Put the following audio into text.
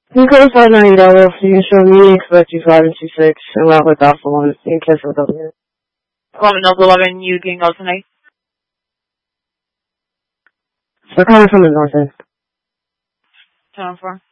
You call 590, you can show me, expect you 5 and 26, and route with Alpha 1, and cancel W. 11, you can go tonight. So coming from the north end. 10-4.